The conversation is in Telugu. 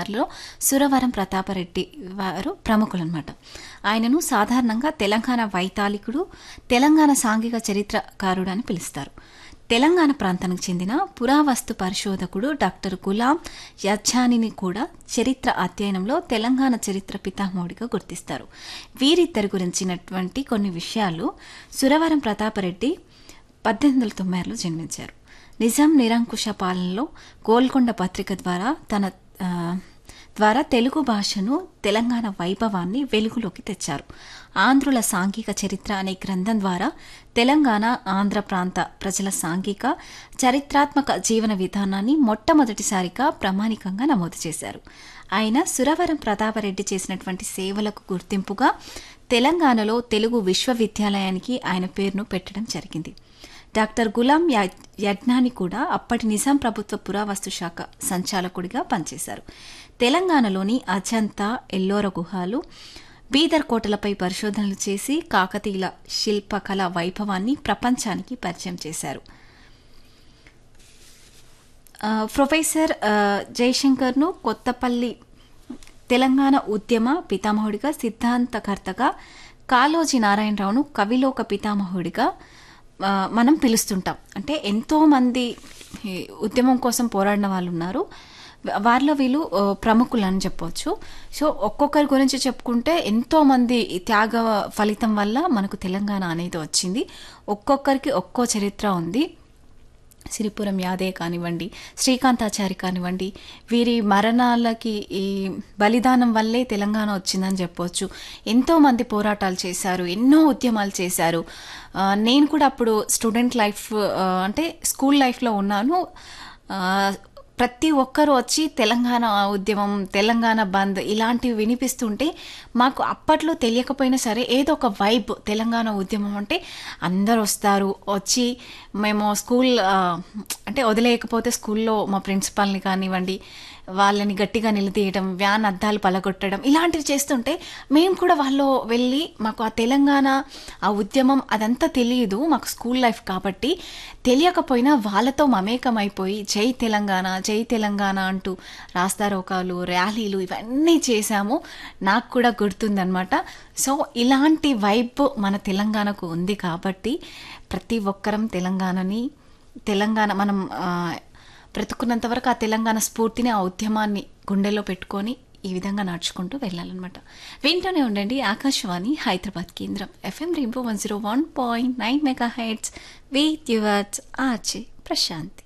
వారిలో సురవరం ప్రతాపరెడ్డి వారు ప్రముఖులన్నమాట. ఆయనను సాధారణంగా తెలంగాణ వైతాళికుడు, తెలంగాణ సాంఘిక చరిత్రకారుడు అని పిలుస్తారు. తెలంగాణ ప్రాంతానికి చెందిన పురావస్తు పరిశోధకుడు డాక్టర్ గులాం యజ్ఞానిని కూడా చరిత్ర అధ్యయనంలో తెలంగాణ చరిత్ర పితామహుడిగా గుర్తిస్తారు. వీరిద్దరి గురించినటువంటి కొన్ని విషయాలు. సురవరం ప్రతాపరెడ్డి 1896లో జన్మించారు. నిజాం నిరంకుశ పాలనలో గోల్కొండ పత్రిక ద్వారా తెలుగు భాషను, తెలంగాణ వైభవాన్ని వెలుగులోకి తెచ్చారు. ఆంధ్రుల సాంఘిక చరిత్ర అనే గ్రంథం ద్వారా తెలంగాణ, ఆంధ్ర ప్రాంత ప్రజల సాంఘిక చరిత్రాత్మక జీవన విధానాన్ని మొట్టమొదటిసారిగా ప్రామాణికంగా నమోదు చేశారు. ఆయన సురవరం ప్రతాపరెడ్డి చేసినటువంటి సేవలకు గుర్తింపుగా తెలంగాణలో తెలుగు విశ్వవిద్యాలయానికి ఆయన పేరును పెట్టడం జరిగింది. డాక్టర్ గులాం యజ్ఞాని కూడా అప్పటి నిజాం ప్రభుత్వ పురావస్తు శాఖ సంచాలకుడిగా పనిచేశారు. తెలంగాణలోని అజంతా, ఎల్లోర గుహాలు, బీదర్ కోటలపై పరిశోధనలు చేసి కాకతీయుల శిల్పకళ వైభవాన్ని ప్రపంచానికి పరిచయం చేశారు. ప్రొఫెసర్ జయశంకర్ను కొత్తపల్లి తెలంగాణ ఉద్యమ పితామహుడిగా, సిద్ధాంతకర్తగా, కాళోజీ నారాయణరావును కవిలోక పితామహుడిగా మనం పిలుస్తుంటాం. అంటే ఎంతోమంది ఉద్యమం కోసం పోరాడిన వాళ్ళు ఉన్నారు. వారిలో వీళ్ళు ప్రముఖులు అని చెప్పవచ్చు. సో ఒక్కొక్కరి గురించి చెప్పుకుంటే ఎంతోమంది త్యాగ ఫలితం వల్ల మనకు తెలంగాణ అనేది వచ్చింది. ఒక్కొక్కరికి ఒక్కో చరిత్ర ఉంది. సిరిపురం యాదయ్య కానివ్వండి, శ్రీకాంతాచారి కానివ్వండి, వీరి మరణాలకి ఈ బలిదానం వల్లే తెలంగాణ వచ్చిందని చెప్పవచ్చు. ఎంతోమంది పోరాటాలు చేశారు, ఎన్నో ఉద్యమాలు చేశారు. నేను కూడా అప్పుడు స్టూడెంట్ లైఫ్ అంటే స్కూల్ లైఫ్లో ఉన్నాను. ప్రతి ఒక్కరు వచ్చి తెలంగాణ ఉద్యమం, తెలంగాణ బంద్ ఇలాంటివి వినిపిస్తుంటే మాకు అప్పట్లో తెలియకపోయినా సరే ఏదో ఒక వైబ్. తెలంగాణ ఉద్యమం అంటే అందరు వస్తారు, వచ్చి మేము స్కూల్ అంటే వదిలేయకపోతే స్కూల్లో మా ప్రిన్సిపాల్ని కానివ్వండి వాళ్ళని గట్టిగా నిలదీయడం, వ్యాన్ అద్దాలు పలగొట్టడం ఇలాంటివి చేస్తుంటే మేము కూడా వాళ్ళు వెళ్ళి మాకు ఆ తెలంగాణ ఆ ఉద్యమం అదంతా తెలియదు, మాకు స్కూల్ లైఫ్ కాబట్టి తెలియకపోయినా వాళ్ళతో మమేకం అయిపోయి జై తెలంగాణ, జై తెలంగాణ అంటూ రాస్తారోకాలు, ర్యాలీలు ఇవన్నీ చేశాము. నాకు కూడా గుర్తుందనమాట. సో ఇలాంటి వైబ్ మన తెలంగాణకు ఉంది కాబట్టి ప్రతి ఒక్కరం తెలంగాణ మనం బ్రతుకున్నంత వరకు ఆ తెలంగాణ స్ఫూర్తిని, ఆ ఉద్యమాన్ని గుండెలో పెట్టుకొని ఈ విధంగా నడుచుకుంటూ వెళ్ళాలన్నమాట. వింటూనే ఉండండి ఆకాశవాణి హైదరాబాద్ కేంద్రం FM rainbow 101.9 megahertz with yours RJ Prashanti.